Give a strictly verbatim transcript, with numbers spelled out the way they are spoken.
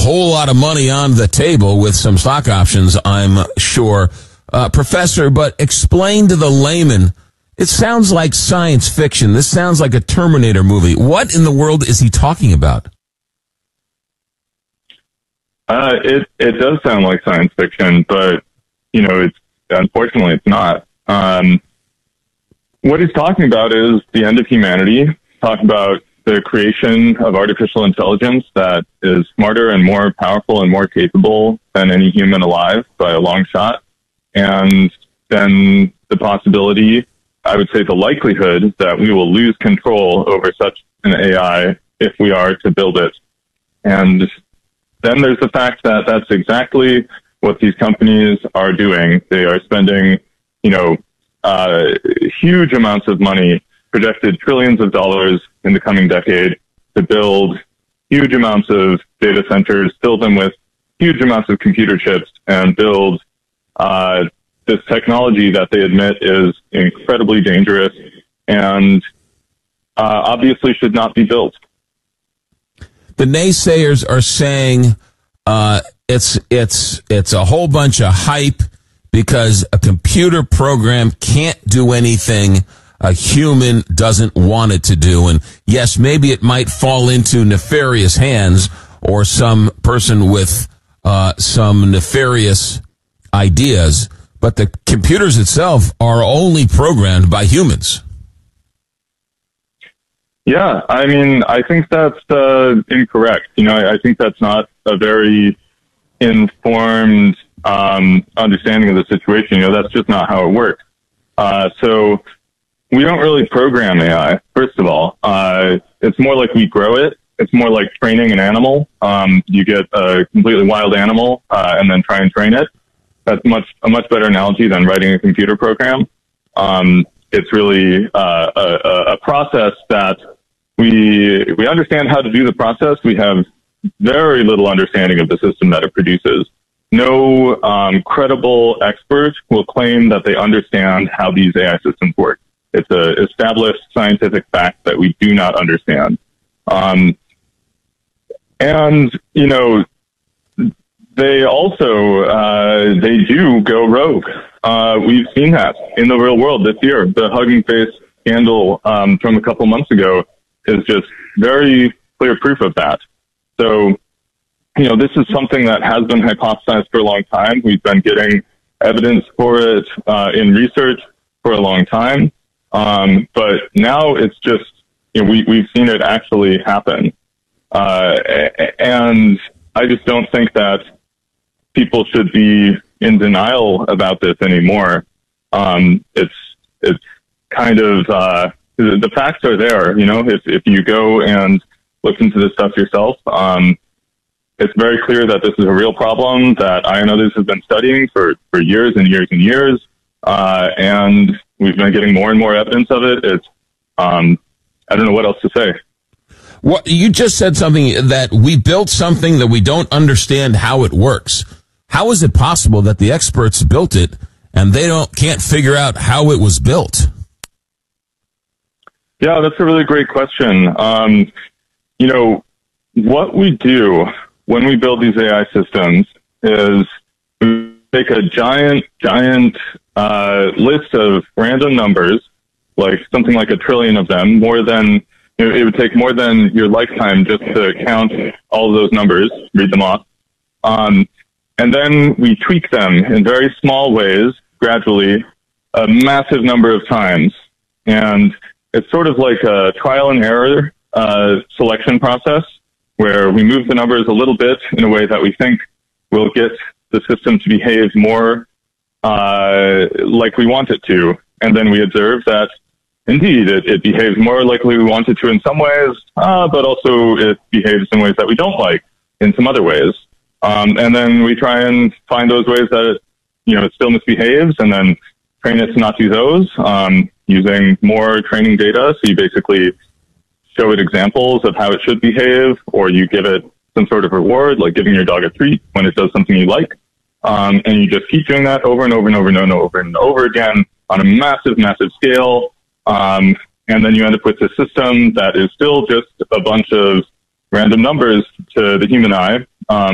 whole lot of money on the table with some stock options, I'm sure. Uh, Professor, but explain to the layman, it sounds like science fiction. This sounds like a Terminator movie. What in the world is he talking about? Uh, it, it does sound like science fiction, but, you know, it's, unfortunately it's not. Um, what he's talking about is the end of humanity, talking about the creation of artificial intelligence that is smarter and more powerful and more capable than any human alive by a long shot. And then the possibility, I would say the likelihood, that we will lose control over such an A I if we are to build it. And then there's the fact that that's exactly what these companies are doing. They are spending, you know, uh, huge amounts of money, projected trillions of dollars in the coming decade, to build huge amounts of data centers, fill them with huge amounts of computer chips, and build uh, this technology that they admit is incredibly dangerous and uh, obviously should not be built. The naysayers are saying uh, it's it's it's a whole bunch of hype because a computer program can't do anything a human doesn't want it to do. And yes, maybe it might fall into nefarious hands or some person with uh, some nefarious ideas, but the computers itself are only programmed by humans. Yeah, I mean, I think that's uh, incorrect. You know, I, I think that's not a very informed um, understanding of the situation. You know, that's just not how it works. Uh, so we don't really program A I, first of all. Uh, it's more like we grow it. It's more like training an animal. Um, you get a completely wild animal uh, and then try and train it. That's much a much better analogy than writing a computer program. Um, it's really uh, a, a process that we we understand how to do the process. We have very little understanding of the system that it produces. No um, credible expert will claim that they understand how these A I systems work. It's an established scientific fact that we do not understand. Um, and, you know, they also, uh, they do go rogue. Uh, we've seen that in the real world this year. The Hugging Face scandal um, from a couple months ago is just very clear proof of that. So, you know, this is something that has been hypothesized for a long time. We've been getting evidence for it uh, in research for a long time. Um, but now it's just, you know, we, we've seen it actually happen. Uh, and I just don't think that people should be in denial about this anymore. Um, it's, it's kind of, uh, the, the facts are there, you know, if, if you go and look into this stuff yourself, um, it's very clear that this is a real problem that I and others have been studying for, for years and years and years. Uh, and we've been getting more and more evidence of it. It's, um, I don't know what else to say. What you just said something that we built something that we don't understand how it works. How is it possible that the experts built it and they don't can't figure out how it was built? Yeah, that's a really great question. Um, you know, what we do when we build these A I systems is we take a giant, giant uh, list of random numbers, like something like a trillion of them, more than, you know, it would take more than your lifetime just to count all of those numbers, read them off. Um, and then we tweak them in very small ways, gradually, a massive number of times. And it's sort of like a trial and error uh, selection process, where we move the numbers a little bit in a way that we think will get the system to behave more uh, like we want it to. And then we observe that, indeed, it, it behaves more like we want it to in some ways, uh, but also it behaves in ways that we don't like in some other ways. Um, and then we try and find those ways that it, you know, it still misbehaves, and then train it to not do those um, using more training data. So you basically show it examples of how it should behave, or you give it some sort of reward, like giving your dog a treat when it does something you like. Um, and you just keep doing that over and over and over and over and over and over again on a massive, massive scale. Um, and then you end up with a system that is still just a bunch of random numbers to the human eye. Um,